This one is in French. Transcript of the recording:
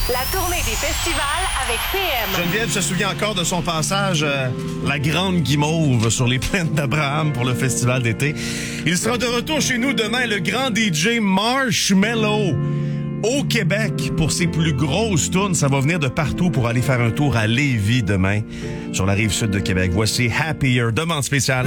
La tournée des festivals avec PM. Geneviève se souvient encore de son passage La Grande Guimauve sur les plaines d'Abraham pour le festival d'été. Il sera de retour chez nous demain, le grand DJ Marshmello. Au Québec, pour ses plus grosses tunes, ça va venir de partout pour aller faire un tour à Lévis demain, sur la rive sud de Québec. Voici Happier, demande spéciale.